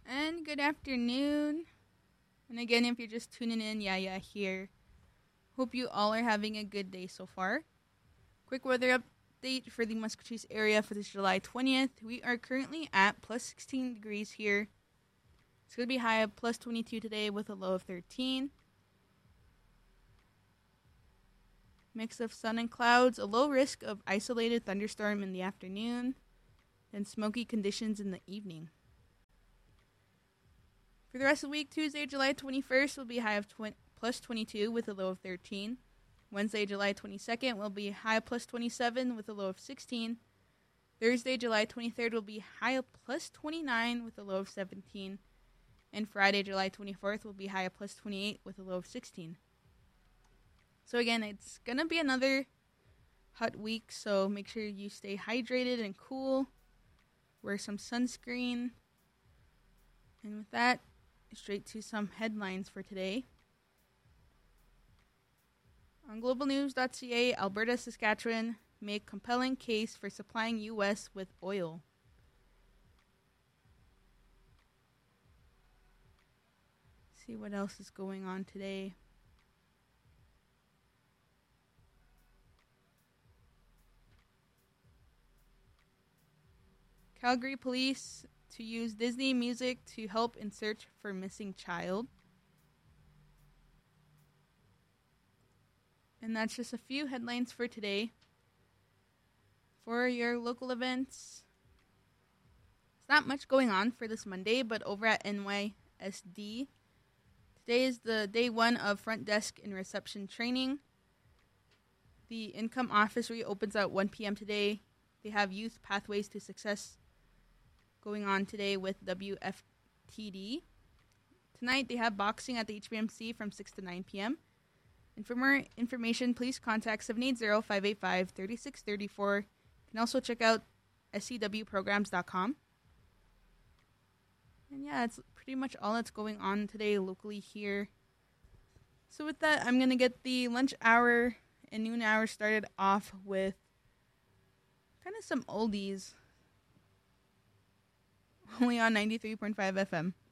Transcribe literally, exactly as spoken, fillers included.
And good afternoon. And again, if you're just tuning in, Yaya here. Hope you all are having a good day so far. Quick weather update for the Muscatine area for this July twentieth. We are currently at plus sixteen degrees here. It's going to be high of plus twenty-two today with a low of thirteen. Mix of sun and clouds, a low risk of isolated thunderstorm in the afternoon, and smoky conditions in the evening. For the rest of the week, Tuesday, July twenty-first will be high of tw- plus twenty-two with a low of thirteen. Wednesday, July twenty-second will be high of plus twenty-seven with a low of sixteen. Thursday, July twenty-third will be high of plus twenty-nine with a low of seventeen. And Friday, July twenty-fourth will be high of plus twenty-eight with a low of sixteen. So again, it's going to be another hot week, so make sure you stay hydrated and cool. Wear some sunscreen. And with that, straight to some headlines for today. On global news dot c a, Alberta, Saskatchewan make compelling case for supplying U S with oil. See what else is going on today. Calgary police to use Disney music to help in search for missing child. And that's just a few headlines for today. For your local events, it's not much going on for this Monday, but over at N Y S D, today is the day one of front desk and reception training. The income office reopens at one p.m. today. They have Youth Pathways to Success going on today with W F T D. Tonight they have boxing at the H B M C from six to nine p.m. And for more information, please contact seven eight zero, five eight five, three six three four. You can also check out s c w programs dot com. And yeah, it's pretty much all that's going on today locally here. So with that, I'm going to get the lunch hour and noon hour started off with kind of some oldies. Only on ninety-three point five F M.